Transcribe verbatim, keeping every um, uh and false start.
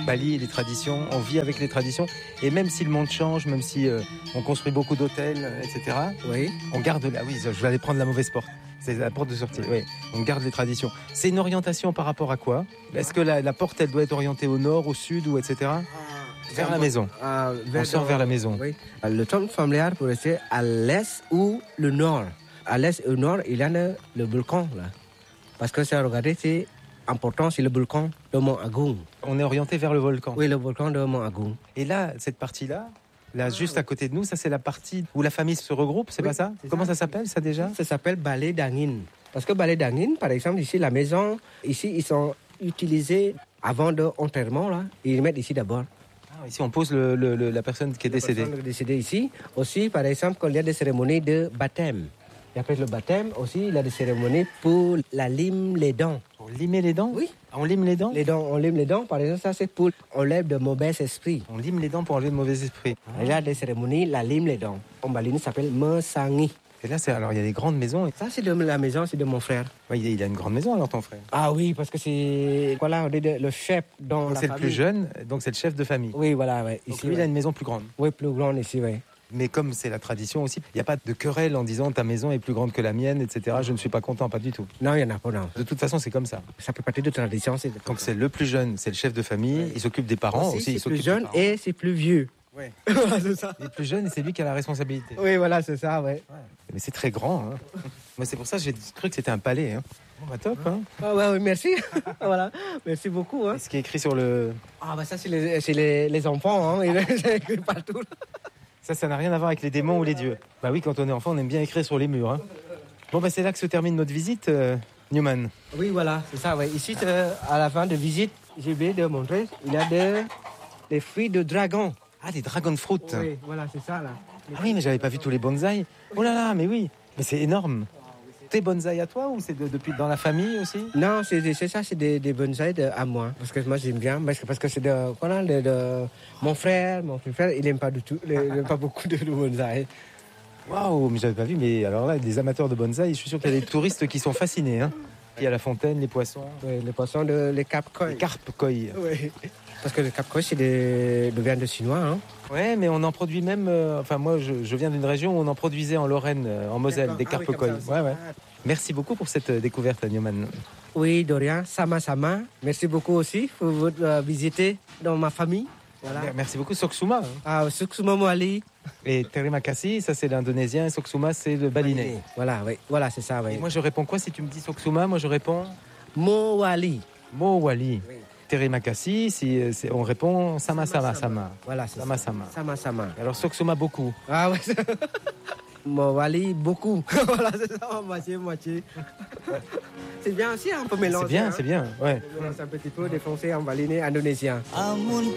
Bali, les traditions, on vit avec les traditions. Et même si le monde change, même si euh, on construit beaucoup d'hôtels, et cetera, Oui. on garde la... Oui, je vais aller prendre la mauvaise porte. C'est la porte de sortie, oui. On garde les traditions. C'est une orientation par rapport à quoi? Est-ce que la, la porte, elle doit être orientée au nord, au sud, ou et cetera? Vers la maison. Ah, vers On sort dans- vers la maison. Oui. Le temple familial peut rester à l'est ou le nord. À l'est et au nord, il y a le, le volcan, là. Parce que ça, regardez, c'est important, c'est le volcan de Mont Agung. On est orienté vers le volcan. Oui, le volcan de Mont Agung. Et là, cette partie-là, là, juste à côté de nous, ça c'est la partie où la famille se regroupe, c'est Oui, pas ça? c'est Comment ça. ça s'appelle, ça déjà? Ça s'appelle Balai d'Angin. Parce que Balai d'Angin, par exemple, ici, la maison, ici, ils sont utilisés avant d'enterrement, là. Ils mettent ici d'abord. Ah, ici, on pose le, le- le- la personne qui est La décédée. personne décédée ici. Aussi, par exemple, quand il y a des cérémonies de baptême. Et après le baptême, aussi, il y a des cérémonies pour la lime les dents. Pour limer les dents? Oui. Ah, on lime les dents? Les dents, on lime les dents, par exemple, ça c'est pour enlève de mauvais esprits. On lime les dents pour enlever le mauvais esprit. Il y a des cérémonies, la lime les dents. En Bali, ça s'appelle Mesangi. Et là, c'est alors il y a des grandes maisons. Ça, c'est de la maison, c'est de mon frère. Ouais, il a- il a une grande maison alors ton frère. Ah oui, parce que c'est voilà, on est de- le chef dans Donc, la c'est le famille. plus jeune, donc c'est le chef de famille. Oui, voilà, ouais. Donc Ici, lui, il a ouais. une maison plus grande. Oui, plus grande ici, oui. Mais comme c'est la tradition aussi, il n'y a pas de querelle en disant ta maison est plus grande que la mienne, et cetera. Je ne suis pas content, pas du tout. Non, il n'y en a pas, non. De toute façon, c'est comme ça. Ça fait partie de la tradition. C'est Donc c'est le plus jeune, c'est le chef de famille, il s'occupe des parents aussi. aussi, il c'est plus s'occupe des jeune parents. et c'est plus vieux. Ouais. Voilà, c'est ça. Il est plus jeune et c'est lui qui a la responsabilité. Oui, voilà, c'est ça, ouais. Mais c'est très grand. Hein. Moi, c'est pour ça que j'ai cru que c'était un palais. Hein. Bon, bah top. Hein. Ah ouais, oui, merci. Voilà, merci beaucoup. Hein. Et ce qui est écrit sur le... Ah bah ça, c'est les, c'est les, les enfants, hein. Ils ont écrit partout. Ça, ça n'a rien à voir avec les démons ou les dieux. Bah oui, quand on est enfant, on aime bien écrire sur les murs. Hein. Bon, bah c'est là que se termine notre visite, euh, Newman. Oui, voilà, c'est ça, ouais. Ici, euh, à la fin de visite, j'ai oublié de montrer, il y a de, des fruits de dragon. Ah, des dragon fruit. Oui, voilà, c'est ça, là. Ah oui, mais j'avais pas vu tous les bonsaïs. Oh là là, mais oui. Mais c'est énorme. T'es bonsaï à toi ou c'est de- depuis dans la famille aussi? Non, c'est, des- c'est ça, c'est des, des bonsaïs de, à moi. Parce que moi, j'aime bien. Parce que, parce que c'est de, voilà, de, de mon frère. Mon frère, il n'aime pas du tout, il n'aime pas beaucoup de, de bonsaïs. Waouh, mais j'avais pas vu. Mais alors là, des amateurs de bonsaï, je suis sûr qu'il y a des touristes qui sont fascinés. Hein. Il y a la fontaine, les poissons, Oui, les poissons de les cap koi. les carpes koi. Oui. Parce que le cap koi, c'est de, de viande de chinois, hein. Ouais, mais on en produit même. euh, enfin, moi, je, je viens d'une région où on en produisait en Lorraine, euh, en Moselle, D'accord. des Ah carpes oui, comme koi. ça aussi. Ouais, ouais. Merci beaucoup pour cette euh, découverte, Newman. Oui, Dorian, Sama Sama. Merci beaucoup aussi pour votre euh, visite dans ma famille. Voilà. Merci beaucoup, Soksuma. Hein. Ah, Suksuma Moali. Et Terima kasih, ça c'est l'indonésien, Soksuma c'est le balinais. Voilà, oui. Voilà, c'est ça, Et oui. moi je réponds quoi si tu me dis Soksuma? Moi je réponds Mowali. Mowali. Oui. Terima kasih, si euh, c'est- on répond Sama Sama Sama. Voilà, c'est Sama ça. Sama. Sama Sama. Alors Soksuma beaucoup. Ah ouais. Mowali, beaucoup. Voilà, c'est ça, moitié, moitié. C'est bien aussi, un peu mélanger. C'est bien, hein. c'est bien. Ouais. On mélange un petit peu des Français en balinais indonésien.